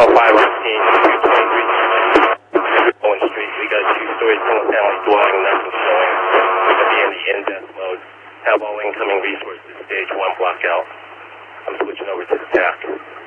Owen Street. We got a two-story single-family dwelling, nothing showing. We're going to be in the in-depth mode. Have all incoming resources, stage 1 block out. I'm switching over to the TAC.